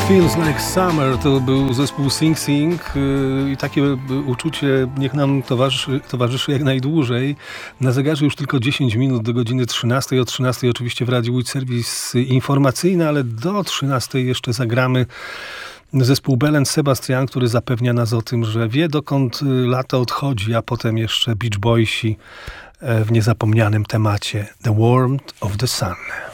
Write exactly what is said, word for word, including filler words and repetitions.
Feels Like Summer to był zespół Sing Sing i takie uczucie niech nam towarzyszy, towarzyszy jak najdłużej. Na zegarze już tylko dziesięć minut do godziny trzynastej. O trzynastej oczywiście w Radiu Łódź serwis informacyjny, ale do trzynastej jeszcze zagramy zespół Belle and Sebastian, który zapewnia nas o tym, że wie dokąd lato odchodzi, a potem jeszcze Beach Boysi w niezapomnianym temacie The Warmth of the Sun.